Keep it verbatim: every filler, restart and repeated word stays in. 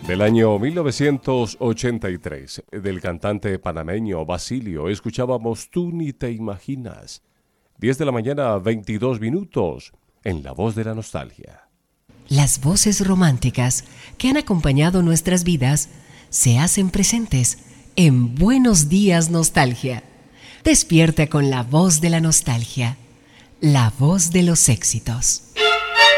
Del año mil novecientos ochenta y tres, del cantante panameño Basilio, escuchábamos Tú ni te imaginas. diez de la mañana, veintidós minutos, en La Voz de la Nostalgia. Las voces románticas que han acompañado nuestras vidas se hacen presentes en Buenos Días Nostalgia. Despierta con la voz de la nostalgia, la voz de los éxitos.